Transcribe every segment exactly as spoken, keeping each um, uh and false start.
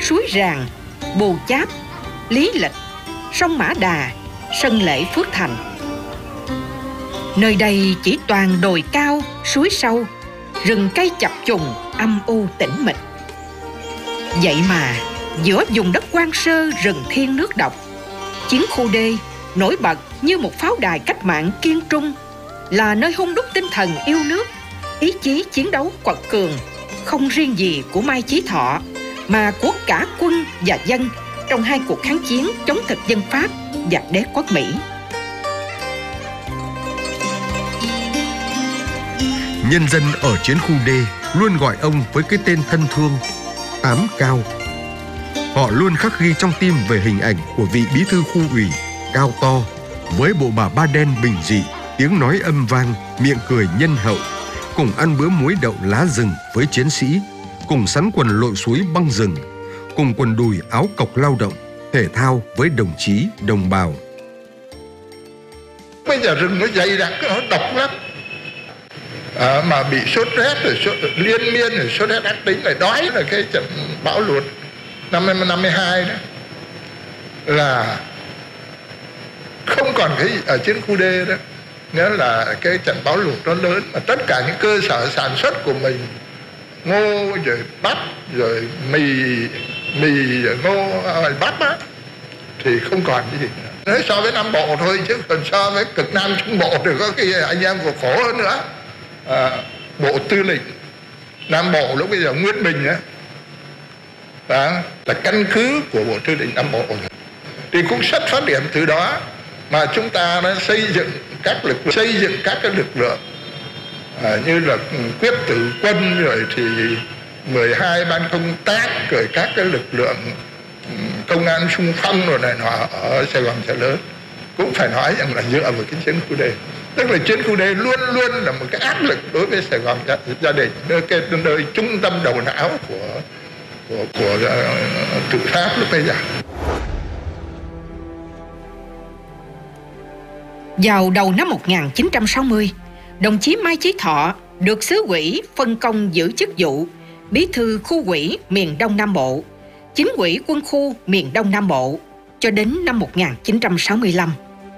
suối Ràng, Bù Cháp, Lý Lịch, sông Mã Đà, Sân Lễ Phước Thành. Nơi đây chỉ toàn đồi cao, suối sâu, rừng cây chập trùng, âm u tĩnh mịch. Vậy mà giữa vùng đất hoang sơ rừng thiên nước độc, chiến khu D nổi bật như một pháo đài cách mạng kiên trung, là nơi hun đúc tinh thần yêu nước, ý chí chiến đấu quật cường, không riêng gì của Mai Chí Thọ mà của cả quân và dân trong hai cuộc kháng chiến chống thực dân Pháp và đế quốc Mỹ. Nhân dân ở chiến khu D luôn gọi ông với cái tên thân thương Tám Cao. Họ luôn khắc ghi trong tim về hình ảnh của vị bí thư khu ủy cao to, với bộ bà ba đen bình dị, tiếng nói âm vang, miệng cười nhân hậu, cùng ăn bữa muối đậu lá rừng với chiến sĩ, cùng sắn quần lội suối băng rừng, cùng quần đùi áo cộc lao động, thể thao với đồng chí, đồng bào. Bây giờ rừng nó dày đặc, nó độc lắm. À, mà bị sốt rét rồi sốt, liên miên rồi sốt rét ác tính rồi đói là cái trận bão lụt năm năm mươi hai đó là không còn cái gì ở chiến khu D đó, nghĩa là cái trận bão lụt nó lớn mà tất cả những cơ sở sản xuất của mình, ngô rồi bắp rồi mì mì rồi ngô rồi bắp á, thì không còn cái gì nữa. Nói so với Nam Bộ thôi, chứ còn so với cực Nam Trung Bộ thì có cái anh em còn khổ hơn nữa. À, Bộ Tư lệnh Nam Bộ lúc bây giờ Nguyễn Bình á, đó là căn cứ của Bộ Tư lệnh Nam Bộ, thì cũng xuất phát điểm từ đó mà chúng ta đã xây dựng các lực xây dựng các cái lực lượng à, như là quyết tử quân rồi thì mười hai ban công tác rồi các cái lực lượng công an xung phong rồi này nọ ở Sài Gòn chợ lớn, cũng phải nói rằng là dựa vào cái chiến khu D. Tức là chiến khu D luôn luôn là một cái áp lực đối với Sài Gòn gia đình, nơi cái nơi trung tâm đầu não của của của uh, tự Pháp lúc bây giờ. Vào đầu năm một nghìn chín trăm sáu mươi, đồng chí Mai Chí Thọ được xứ ủy phân công giữ chức vụ bí thư khu ủy miền Đông Nam Bộ, chính ủy quân khu miền Đông Nam Bộ cho đến năm một nghìn chín trăm sáu mươi lăm.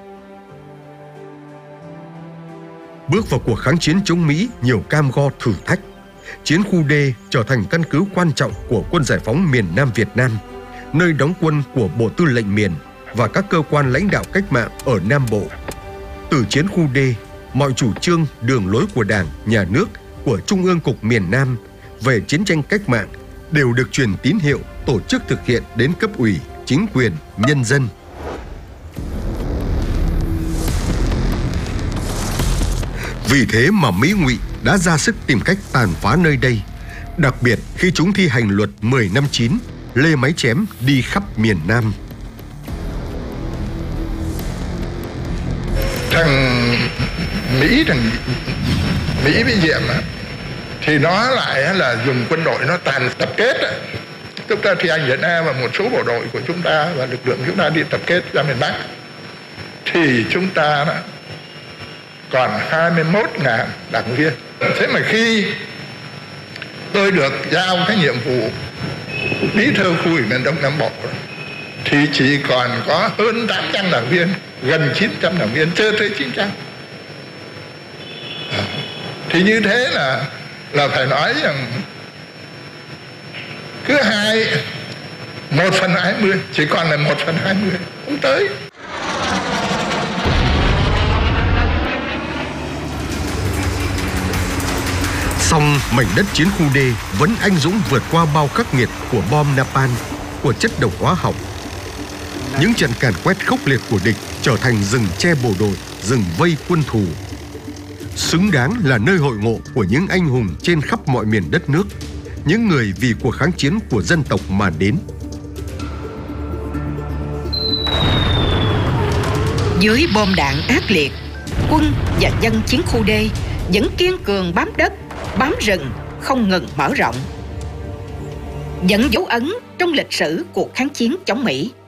Bước vào cuộc kháng chiến chống Mỹ nhiều cam go thử thách, chiến khu D trở thành căn cứ quan trọng của quân giải phóng miền Nam Việt Nam, nơi đóng quân của Bộ Tư lệnh miền và các cơ quan lãnh đạo cách mạng ở Nam Bộ. Từ chiến khu D, mọi chủ trương, đường lối của Đảng, Nhà nước, của Trung ương Cục miền Nam về chiến tranh cách mạng đều được truyền tín hiệu tổ chức thực hiện đến cấp ủy, chính quyền, nhân dân. Vì thế mà Mỹ ngụy đã ra sức tìm cách tàn phá nơi đây, đặc biệt khi chúng thi hành luật mười năm chín, lê máy chém đi khắp miền Nam. Thằng Mỹ, thằng Mỹ với Diệm á, thì nó lại là dùng quân đội nó tàn tập kết á. Chúng ta thì anh Việt Nam và một số bộ đội của chúng ta và lực lượng chúng ta đi tập kết ra miền Bắc, thì chúng ta đó còn hai mươi mốt nghìn đảng viên. Thế mà khi tôi được giao cái nhiệm vụ bí thư khu ủy miền Đông Nam Bộ thì chỉ còn có hơn tám trăm đảng viên, gần chín trăm đảng viên, chưa tới chín trăm. Thì như thế là là phải nói rằng cứ hai một phần hai mươi, chỉ còn là một phần hai mươi, không tới. Song mảnh đất chiến khu D vẫn anh dũng vượt qua bao khắc nghiệt của bom napalm, của chất độc hóa học. Những trận càn quét khốc liệt của địch trở thành rừng che bộ đội, rừng vây quân thù. Xứng đáng là nơi hội ngộ của những anh hùng trên khắp mọi miền đất nước, những người vì cuộc kháng chiến của dân tộc mà đến. Dưới bom đạn ác liệt, quân và dân chiến khu D vẫn kiên cường bám đất, bám rừng, không ngừng mở rộng, vẫn dấu ấn trong lịch sử cuộc kháng chiến chống Mỹ.